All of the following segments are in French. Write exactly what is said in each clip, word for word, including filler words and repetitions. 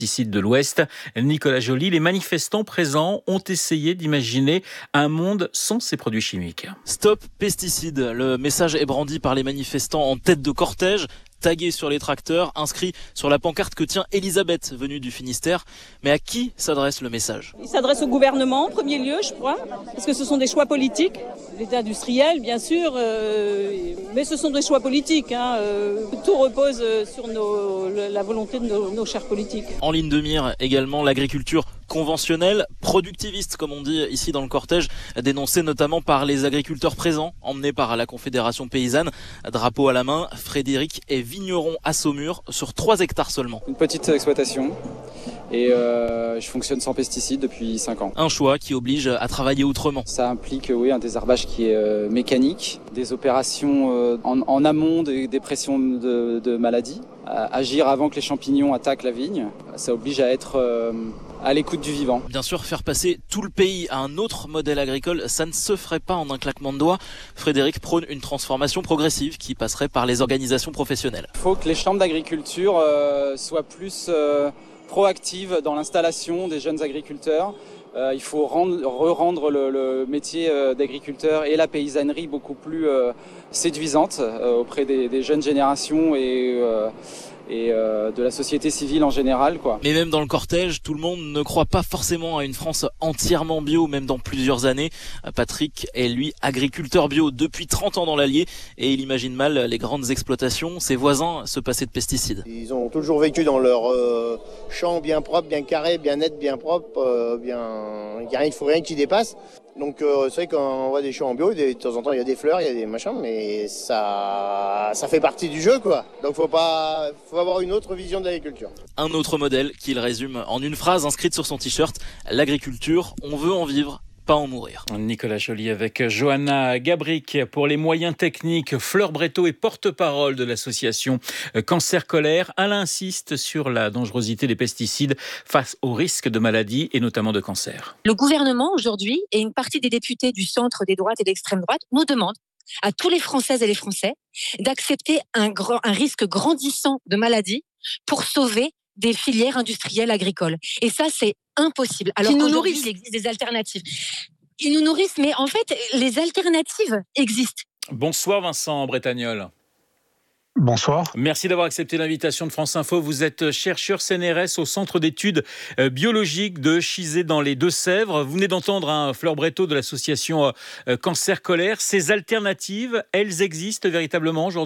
de l'Ouest, Nicolas Joly. Les manifestants présents ont essayé d'imaginer un monde sans ces produits chimiques. Stop pesticides. Le message est brandi par les manifestants en tête de cortège, tagué sur les tracteurs, inscrit sur la pancarte que tient Elisabeth, venue du Finistère. Mais à qui s'adresse le message ? Il s'adresse au gouvernement en premier lieu, je crois, parce que ce sont des choix politiques. L'État industriel, bien sûr, euh, mais ce sont des choix politiques. Hein, euh, tout repose sur nos, la volonté de nos, nos chers politiques. En ligne de mire également l'agriculture conventionnelle, productiviste comme on dit ici dans le cortège, dénoncée notamment par les agriculteurs présents, emmenés par la Confédération paysanne. Drapeau à la main, Frédéric est vigneron à Saumur sur trois hectares seulement. Une petite exploitation et euh, je fonctionne sans pesticides depuis cinq ans. Un choix qui oblige à travailler autrement. Ça implique oui, un désherbage qui est euh, mécanique, des opérations euh, en, en amont des, des pressions de, de maladies, à agir avant que les champignons attaquent la vigne. Ça oblige à être euh, à l'écoute du vivant. Bien sûr, faire passer tout le pays à un autre modèle agricole, ça ne se ferait pas en un claquement de doigts. Frédéric prône une transformation progressive qui passerait par les organisations professionnelles. Il faut que les chambres d'agriculture euh, soient plus euh, proactives dans l'installation des jeunes agriculteurs. Euh, il faut rendre, re-rendre le, le métier euh, d'agriculteur et la paysannerie beaucoup plus euh, séduisante euh, auprès des, des jeunes générations et, euh, et euh, de la société civile en général, quoi. Mais même dans le cortège, tout le monde ne croit pas forcément à une France entièrement bio, même dans plusieurs années. Patrick est lui agriculteur bio depuis trente ans dans l'Allier et il imagine mal les grandes exploitations, ses voisins se passer de pesticides. Ils ont toujours vécu dans leur euh, champ bien propre, bien carré, bien net, bien propre, euh, bien... Il n'y a rien, il faut rien qui dépasse. Donc euh, c'est vrai quand on voit des champs en bio, de temps en temps il y a des fleurs, il y a des machins, mais ça, ça fait partie du jeu, quoi. Donc faut pas, faut avoir une autre vision de l'agriculture. Un autre modèle qu'il résume en une phrase inscrite sur son t-shirt: l'agriculture, on veut en vivre, pas en mourir. Nicolas Joly avec Johanna Gabric pour les moyens techniques. Fleur Bretto est porte-parole de l'association Cancer Colère. Elle insiste sur la dangerosité des pesticides face aux risques de maladies et notamment de cancer. Le gouvernement aujourd'hui et une partie des députés du centre, des droites et d'extrême droite nous demandent à tous les Françaises et les Français d'accepter un, grand, un risque grandissant de maladies pour sauver des filières industrielles agricoles. Et ça, c'est impossible. Alors qu'aujourd'hui, il existe des alternatives. Ils nous nourrissent, mais en fait, les alternatives existent. Bonsoir Vincent Bretagnol. Bonsoir. Merci d'avoir accepté l'invitation de France Info. Vous êtes chercheur C N R S au Centre d'études biologiques de Chizé dans les Deux-Sèvres. Vous venez d'entendre un Fleur Bretto de l'association Cancer Colère. Ces alternatives, elles existent véritablement aujourd'hui ?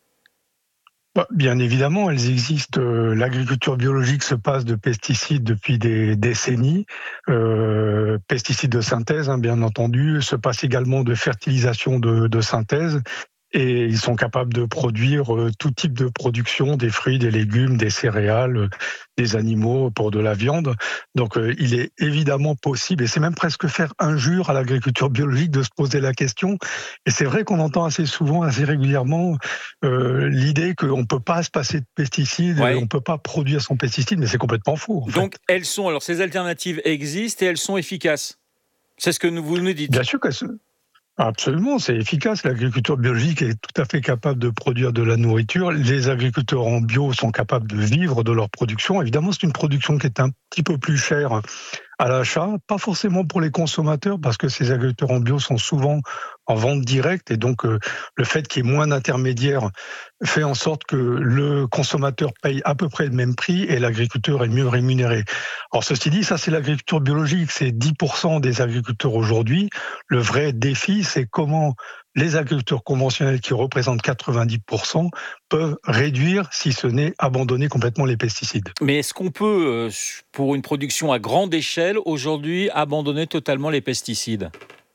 Bien évidemment, elles existent. L'agriculture biologique se passe de pesticides depuis des décennies. Euh, pesticides de synthèse, hein, bien entendu, se passe également de fertilisation de, de synthèse. Et ils sont capables de produire tout type de production, des fruits, des légumes, des céréales, des animaux pour de la viande. Donc il est évidemment possible, et c'est même presque faire injure à l'agriculture biologique de se poser la question. Et c'est vrai qu'on entend assez souvent, assez régulièrement, euh, l'idée qu'on ne peut pas se passer de pesticides, ouais. On ne peut pas produire son pesticide, mais c'est complètement faux. Donc fait. elles sont, alors ces alternatives existent et elles sont efficaces. C'est ce que vous nous dites. Bien sûr qu'elles sont. Absolument, c'est efficace. L'agriculture biologique est tout à fait capable de produire de la nourriture. Les agriculteurs en bio sont capables de vivre de leur production. Évidemment, c'est une production qui est un petit peu plus chère à l'achat, pas forcément pour les consommateurs, parce que ces agriculteurs en bio sont souvent en vente directe, et donc euh, le fait qu'il y ait moins d'intermédiaires fait en sorte que le consommateur paye à peu près le même prix et l'agriculteur est mieux rémunéré. Alors ceci dit, ça c'est l'agriculture biologique, c'est dix pour cent des agriculteurs aujourd'hui. Le vrai défi, c'est comment les agriculteurs conventionnels, qui représentent quatre-vingt-dix pour cent, peuvent réduire, si ce n'est abandonner complètement les pesticides. Mais est-ce qu'on peut, pour une production à grande échelle, aujourd'hui, abandonner totalement les pesticides ?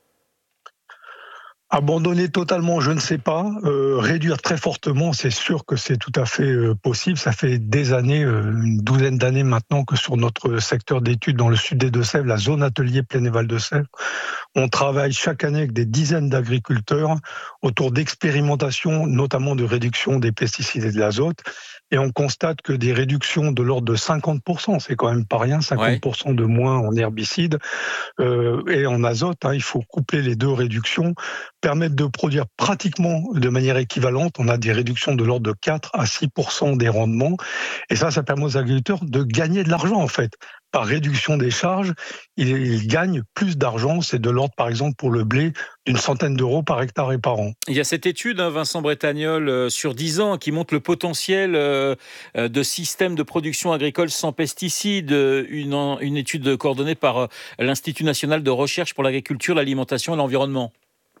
Abandonner totalement, je ne sais pas. Euh, réduire très fortement, c'est sûr que c'est tout à fait euh, possible. Ça fait des années, euh, une douzaine d'années maintenant, que sur notre secteur d'études dans le sud des Deux-Sèvres, la zone atelier Plaine et Val de Sèvres, on travaille chaque année avec des dizaines d'agriculteurs autour d'expérimentations, notamment de réduction des pesticides et de l'azote. et on constate que des réductions de l'ordre de cinquante pour cent, c'est quand même pas rien, cinquante pour cent de moins en herbicides euh, et en azote, hein, il faut coupler les deux réductions, permettent de produire pratiquement de manière équivalente. On a des réductions de l'ordre de quatre à six pour cent des rendements, et ça, ça permet aux agriculteurs de gagner de l'argent en fait. Par réduction des charges, ils, ils gagnent plus d'argent, c'est de l'ordre par exemple pour le blé d'une centaine d'euros par hectare et par an. Il y a cette étude, hein, Vincent Bretagnol, euh, sur dix ans, qui montre le potentiel euh, euh, de systèmes de production agricole sans pesticides. Euh, une, une étude coordonnée par euh, l'Institut national de recherche pour l'agriculture, l'alimentation et l'environnement.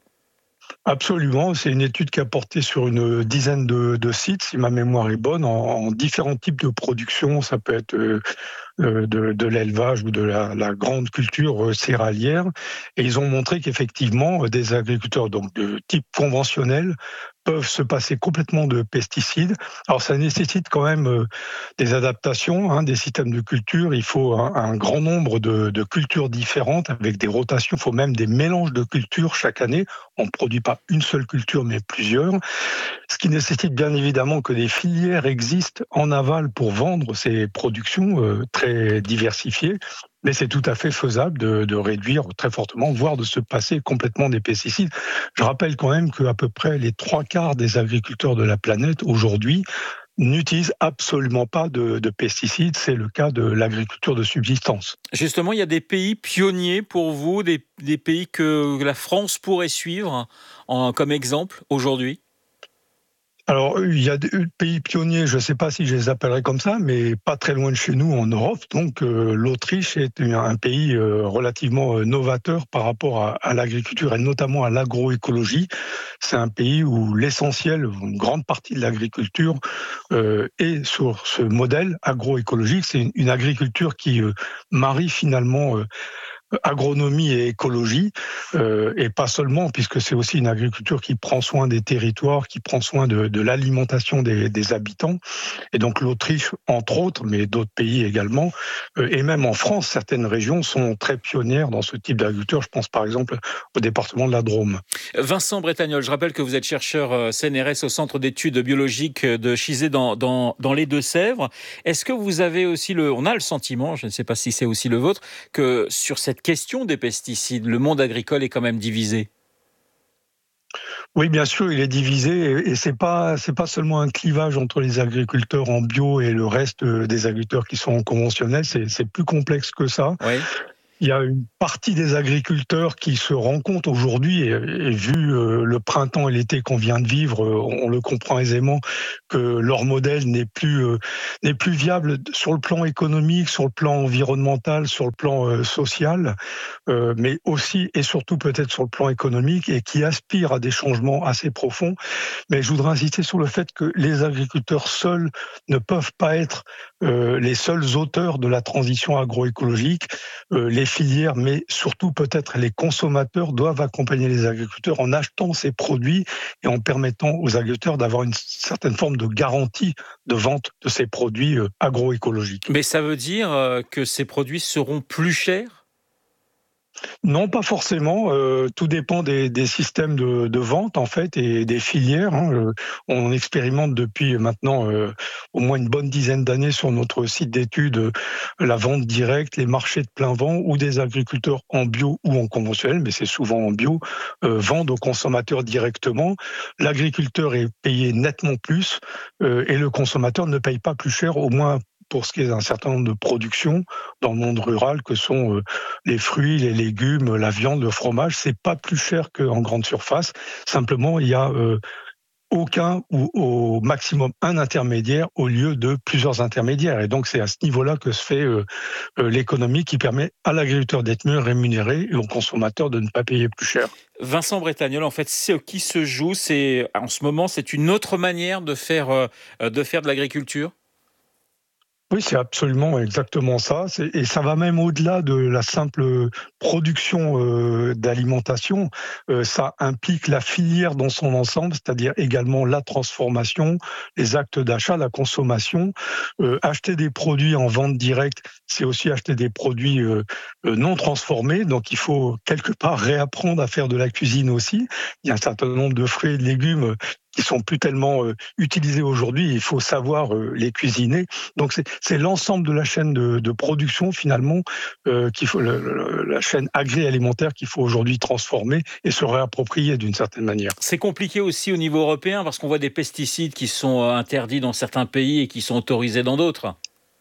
Absolument, c'est une étude qui a porté sur une dizaine de, de sites, si ma mémoire est bonne, en, en différents types de production. Ça peut être euh, de, de l'élevage ou de la, la grande culture céréalière. Et ils ont montré qu'effectivement, des agriculteurs donc de type conventionnel peuvent se passer complètement de pesticides. Alors ça nécessite quand même euh, des adaptations, hein, des systèmes de culture. Il faut un, un grand nombre de, de cultures différentes avec des rotations. Il faut même des mélanges de cultures chaque année. On ne produit pas une seule culture, mais plusieurs. Ce qui nécessite bien évidemment que des filières existent en aval pour vendre ces productions euh, très diversifiées. Mais c'est tout à fait faisable de, de réduire très fortement, voire de se passer complètement des pesticides. Je rappelle quand même qu'à peu près les trois quarts des agriculteurs de la planète aujourd'hui n'utilisent absolument pas de, de pesticides. C'est le cas de l'agriculture de subsistance. Justement, il y a des pays pionniers pour vous, des, des pays que la France pourrait suivre en, comme exemple aujourd'hui ? Alors, il y a des pays pionniers, je ne sais pas si je les appellerais comme ça, mais pas très loin de chez nous, en Europe. Donc, euh, l'Autriche est un pays euh, relativement euh, novateur par rapport à, à l'agriculture et notamment à l'agroécologie. C'est un pays où l'essentiel, une grande partie de l'agriculture euh, est sur ce modèle agroécologique. C'est une, une agriculture qui euh, marie finalement euh, agronomie et écologie, euh, et pas seulement, puisque c'est aussi une agriculture qui prend soin des territoires, qui prend soin de, de l'alimentation des, des habitants. Et donc l'Autriche, entre autres, mais d'autres pays également, euh, et même en France, certaines régions sont très pionnières dans ce type d'agriculture. Je pense par exemple au département de la Drôme. Vincent Bretagnol, je rappelle que vous êtes chercheur C N R S au Centre d'études biologiques de Chizé dans, dans, dans les Deux-Sèvres. Est-ce que vous avez aussi le... On a le sentiment, je ne sais pas si c'est aussi le vôtre, que sur cette question des pesticides, le monde agricole est quand même divisé? Oui, bien sûr, il est divisé et c'est pas c'est pas seulement un clivage entre les agriculteurs en bio et le reste des agriculteurs qui sont en conventionnel, c'est c'est plus complexe que ça. Oui. Il y a une partie des agriculteurs qui se rendent compte aujourd'hui, et, et vu euh, le printemps et l'été qu'on vient de vivre, euh, on le comprend aisément, que leur modèle n'est plus euh, n'est plus viable sur le plan économique, sur le plan environnemental, sur le plan euh, social, euh, mais aussi et surtout peut-être sur le plan économique, et qui aspirent à des changements assez profonds. Mais je voudrais insister sur le fait que les agriculteurs seuls ne peuvent pas être euh, les seuls auteurs de la transition agroécologique. Euh, les filières, mais surtout peut-être les consommateurs doivent accompagner les agriculteurs en achetant ces produits et en permettant aux agriculteurs d'avoir une certaine forme de garantie de vente de ces produits agroécologiques. Mais ça veut dire que ces produits seront plus chers ? Non, pas forcément. Euh, tout dépend des, des systèmes de, de vente en fait et des filières. Hein. Euh, on expérimente depuis maintenant euh, au moins une bonne dizaine d'années sur notre site d'études euh, la vente directe, les marchés de plein vent où des agriculteurs en bio ou en conventionnel, mais c'est souvent en bio, euh, vendent aux consommateurs directement. L'agriculteur est payé nettement plus euh, et le consommateur ne paye pas plus cher, au moins pour ce qui est d'un certain nombre de productions dans le monde rural, que sont euh, les fruits, les légumes, la viande, le fromage. C'est pas plus cher qu'en grande surface. Simplement, il y a euh, aucun ou au maximum un intermédiaire au lieu de plusieurs intermédiaires. Et donc, c'est à ce niveau-là que se fait euh, euh, l'économie qui permet à l'agriculteur d'être mieux rémunéré et au consommateur de ne pas payer plus cher. Vincent Bretagnol, en fait, ce qui se joue, c'est en ce moment, c'est une autre manière de faire, euh, de faire de l'agriculture ? Oui, c'est absolument exactement ça. C'est, et ça va même au-delà de la simple production euh, d'alimentation. Euh, ça implique la filière dans son ensemble, c'est-à-dire également la transformation, les actes d'achat, la consommation. Euh, acheter des produits en vente directe, c'est aussi acheter des produits euh, non transformés. Donc, il faut quelque part réapprendre à faire de la cuisine aussi. Il y a un certain nombre de fruits et de légumes qui sont plus tellement euh, utilisés aujourd'hui. Il faut savoir euh, les cuisiner. Donc c'est, c'est l'ensemble de la chaîne de, de production finalement, euh, qu'il faut, le, le, la chaîne agroalimentaire qu'il faut aujourd'hui transformer et se réapproprier d'une certaine manière. C'est compliqué aussi au niveau européen parce qu'on voit des pesticides qui sont interdits dans certains pays et qui sont autorisés dans d'autres.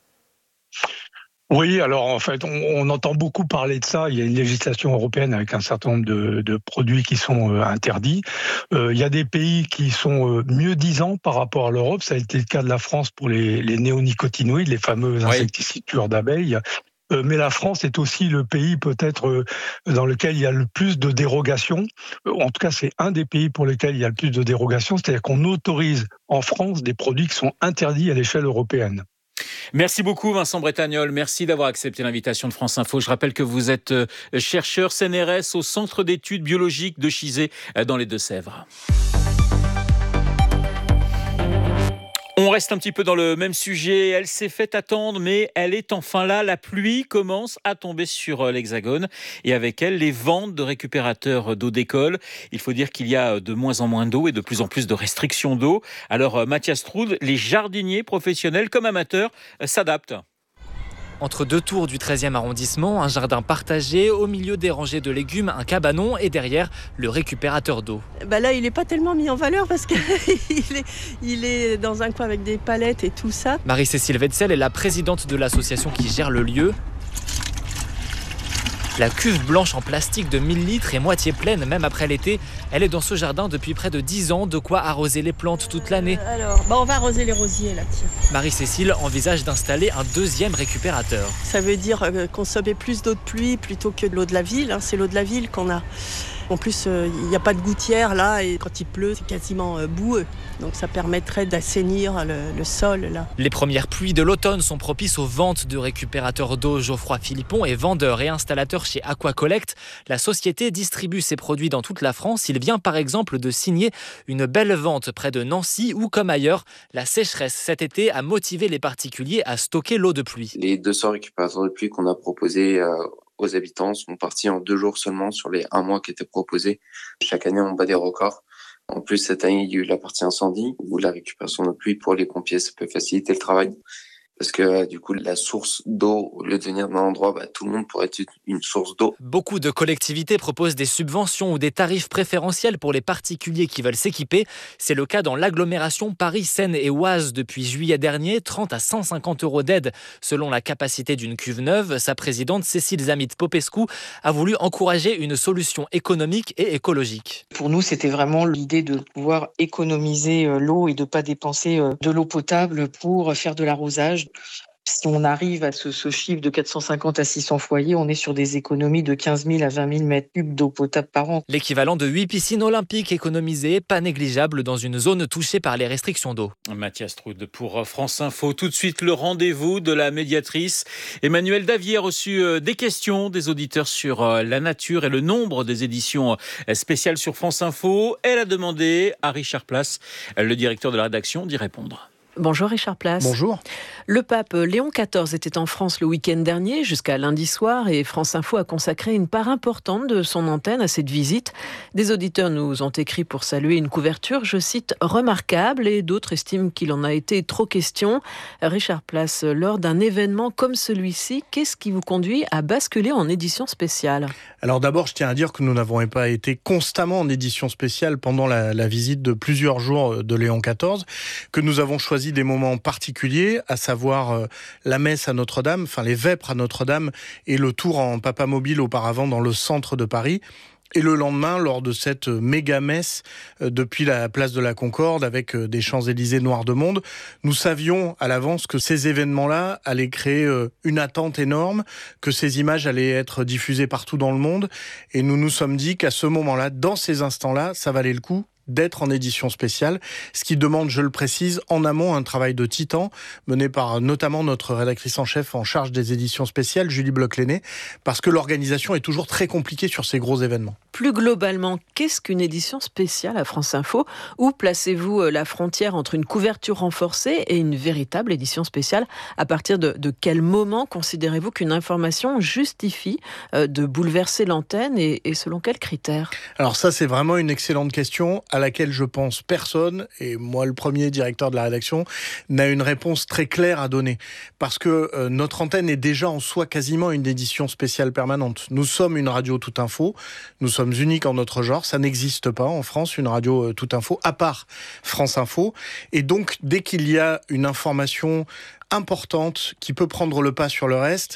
Oui, alors en fait, on, on entend beaucoup parler de ça. Il y a une législation européenne avec un certain nombre de, de produits qui sont euh, interdits. Euh, il y a des pays qui sont euh, mieux disants par rapport à l'Europe. Ça a été le cas de la France pour les, les néonicotinoïdes, les fameux insecticides tueurs d'abeilles. Euh, mais la France est aussi le pays peut-être euh, dans lequel il y a le plus de dérogations. Euh, en tout cas, c'est un des pays pour lesquels il y a le plus de dérogations. C'est-à-dire qu'on autorise en France des produits qui sont interdits à l'échelle européenne. Merci beaucoup Vincent Bretagnol, merci d'avoir accepté l'invitation de France Info. Je rappelle que vous êtes chercheur C N R S au Centre d'études biologiques de Chizé dans les Deux-Sèvres. On reste un petit peu dans le même sujet. Elle s'est fait attendre, mais elle est enfin là. La pluie commence à tomber sur l'Hexagone et avec elle, les ventes de récupérateurs d'eau d'école. Il faut dire qu'il y a de moins en moins d'eau et de plus en plus de restrictions d'eau. Alors, Mathias Troud, les jardiniers professionnels comme amateurs s'adaptent. Entre deux tours du treizième arrondissement, un jardin partagé, au milieu des rangées de légumes, un cabanon et derrière, le récupérateur d'eau. Bah là, il n'est pas tellement mis en valeur parce qu'il est, il est dans un coin avec des palettes et tout ça. Marie-Cécile Wetzel est la présidente de l'association qui gère le lieu. La cuve blanche en plastique de mille litres est moitié pleine, même après l'été. Elle est dans ce jardin depuis près de dix ans, de quoi arroser les plantes toute l'année. Alors, bah on va arroser les rosiers là, tiens. Marie-Cécile envisage d'installer un deuxième récupérateur. Ça veut dire euh, consommer plus d'eau de pluie plutôt que de l'eau de la ville. Hein. C'est l'eau de la ville qu'on a. En plus, il euh, n'y a pas de gouttière là et quand il pleut, c'est quasiment euh, boueux. Donc ça permettrait d'assainir le, le sol là. Les premières pluies de l'automne sont propices aux ventes de récupérateurs d'eau. Geoffroy Philippon est vendeur et installateur chez Aquacollect. La société distribue ses produits dans toute la France. Il vient par exemple de signer une belle vente près de Nancy où, comme ailleurs, la sécheresse cet été a motivé les particuliers à stocker l'eau de pluie. Les deux cents récupérateurs de pluie qu'on a proposés euh, aux habitants sont partis en deux jours seulement sur les un mois qui étaient proposés. Chaque année, on bat des records. En plus, cette année, il y a eu la partie incendie où la récupération de pluie pour les pompiers, ça peut faciliter le travail. Parce que du coup, la source d'eau, au lieu de venir d'un endroit, bah, tout le monde pourrait être une source d'eau. Beaucoup de collectivités proposent des subventions ou des tarifs préférentiels pour les particuliers qui veulent s'équiper. C'est le cas dans l'agglomération Paris, Seine et Oise depuis juillet dernier. trente à cent cinquante euros d'aide selon la capacité d'une cuve neuve. Sa présidente, Cécile Zamit-Popescu, a voulu encourager une solution économique et écologique. Pour nous, c'était vraiment l'idée de pouvoir économiser l'eau et de ne pas dépenser de l'eau potable pour faire de l'arrosage. Si on arrive à ce, ce chiffre de quatre cent cinquante à six cents foyers, on est sur des économies de quinze mille à vingt mille mètres cubes d'eau potable par an. L'équivalent de huit piscines olympiques économisées, pas négligeable dans une zone touchée par les restrictions d'eau. Mathias Troud pour France Info. Tout de suite, le rendez-vous de la médiatrice. Emmanuel Davier a reçu des questions des auditeurs sur la nature et le nombre des éditions spéciales sur France Info. Elle a demandé à Richard Place, le directeur de la rédaction, d'y répondre. Bonjour Richard Place. Bonjour. Le pape Léon quatorze était en France le week-end dernier jusqu'à lundi soir et France Info a consacré une part importante de son antenne à cette visite. Des auditeurs nous ont écrit pour saluer une couverture, je cite, remarquable, et d'autres estiment qu'il en a été trop question. Richard Place, lors d'un événement comme celui-ci, qu'est-ce qui vous conduit à basculer en édition spéciale ? Alors d'abord, je tiens à dire que nous n'avons pas été constamment en édition spéciale pendant la, la visite de plusieurs jours de Léon quatorze, que nous avons choisi des moments particuliers, à savoir euh, la messe à Notre-Dame, enfin les vêpres à Notre-Dame et le tour en papamobile auparavant dans le centre de Paris. Et le lendemain, lors de cette méga-messe euh, depuis la place de la Concorde avec euh, des Champs-Élysées noirs de monde, nous savions à l'avance que ces événements-là allaient créer euh, une attente énorme, que ces images allaient être diffusées partout dans le monde. Et nous nous sommes dit qu'à ce moment-là, dans ces instants-là, ça valait le coup d'être en édition spéciale, ce qui demande, je le précise, en amont un travail de titan mené par notamment notre rédactrice en chef en charge des éditions spéciales, Julie Bloch-Lenné, parce que l'organisation est toujours très compliquée sur ces gros événements. Plus globalement, qu'est-ce qu'une édition spéciale à France Info ? Où placez-vous la frontière entre une couverture renforcée et une véritable édition spéciale ? À partir de, de quel moment considérez-vous qu'une information justifie euh, de bouleverser l'antenne et, et selon quels critères ? Alors ça, c'est vraiment une excellente question. à laquelle je pense personne, et moi le premier directeur de la rédaction, n'a une réponse très claire à donner. Parce que euh, notre antenne est déjà en soi quasiment une édition spéciale permanente. Nous sommes une radio toute info, nous sommes uniques en notre genre, ça n'existe pas en France, une radio euh, toute info, à part France Info. Et donc, dès qu'il y a une information importante qui peut prendre le pas sur le reste,